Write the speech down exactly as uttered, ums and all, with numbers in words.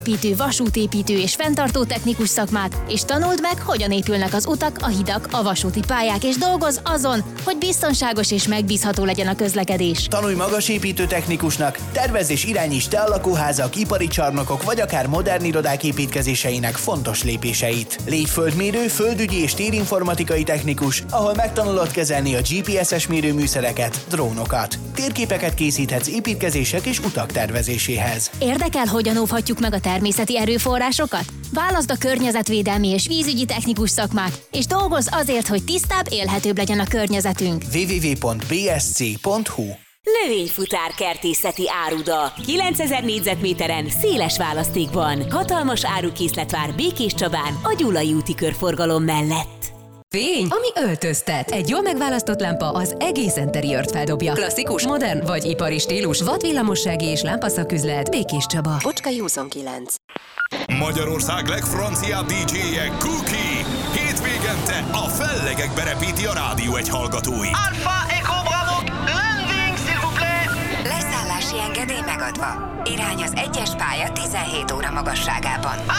építő, vasútépítő és fenntartó technikus szakmát, és tanuld meg, hogyan épülnek az utak, a hidak, a vasúti pályák, és dolgozz azon, hogy biztonságos és megbízható legyen a közlekedés. Tanulj magasépítő technikusnak, tervezz és irányíts te a lakóházak, ipari csarnokok vagy akár modern irodák építkezéseinek fontos lépéseit. Légy földmérő, földügyi és térinformatikai technikus, ahol megtanulod kezelni a gé pé es-es mérőműszereket, drónokat. Térképeket készíthetsz építkezések és utak tervezéséhez. Érdekel, hogyan óvhatjuk meg a természeti erőforrásokat? Válaszd a környezetvédelmi és vízügyi technikus szakmát, és dolgozz azért, hogy tisztább, élhetőbb legyen a környezetünk. double-u double-u double-u pont b s c pont h u Növényfutár kertészeti áruda. kilencezer négyzetméteren, széles választékban. Hatalmas árukészlet vár Békés Csabán, a Gyulai úti körforgalom mellett. Fény, ami öltöztet. Egy jól megválasztott lámpa az egész interiört feldobja. Klasszikus, modern vagy ipari stílus. Vadvillamossági és lámpaszaküzlet. Békés Csaba. Bocskai huszonkilenc. Magyarország legfranciább dé dzséje Cookie. Hétvégente a fellegekbe repíti a Rádió egy hallgatói. Alpha Echo Bravo, landing s'il vous plaît. Leszállási engedély megadva. Irány az egyes pálya tizenhét óra magasságában.